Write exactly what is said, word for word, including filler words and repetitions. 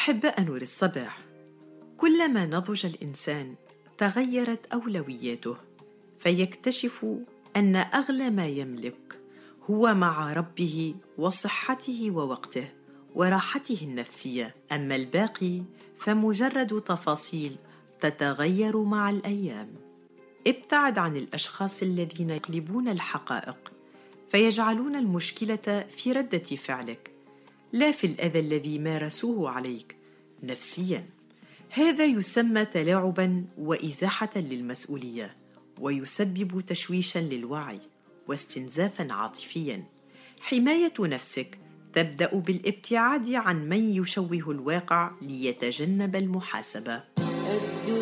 أحباء نور الصباح، كلما نضج الإنسان تغيرت أولوياته، فيكتشف أن أغلى ما يملك هو مع ربه وصحته ووقته وراحته النفسية، أما الباقي فمجرد تفاصيل تتغير مع الأيام. ابتعد عن الأشخاص الذين يقلبون الحقائق فيجعلون المشكلة في ردة فعلك لا في الأذى الذي مارسوه عليك نفسياً. هذا يسمى تلاعباً وإزاحة للمسؤولية، ويسبب تشويشاً للوعي واستنزافاً عاطفياً. حماية نفسك تبدأ بالابتعاد عن من يشوه الواقع ليتجنب المحاسبة.